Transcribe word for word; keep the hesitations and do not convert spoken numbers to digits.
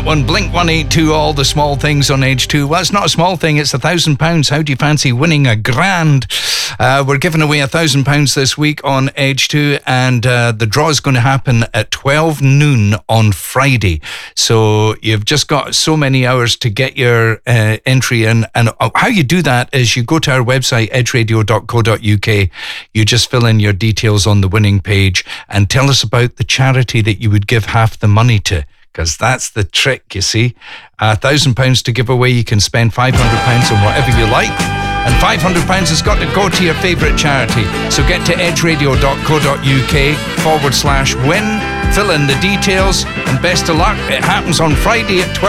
On Blink one eighty-two, all the small things on Edge two. Well, it's not a small thing, it's a thousand pounds. How do you fancy winning a grand? Uh, we're giving away a thousand pounds this week on Edge two, and uh, the draw is going to happen at twelve noon on Friday. So you've just got so many hours to get your uh, entry in. And how you do that is you go to our website, edge radio dot co dot uk. You just fill in your details on the winning page and tell us about the charity that you would give half the money to. Because that's the trick, you see. A thousand pounds to give away, you can spend five hundred pounds on whatever you like. And five hundred pounds has got to go to your favourite charity. So get to edge radio dot co dot uk forward slash win, fill in the details, and best of luck. It happens on Friday at twelve.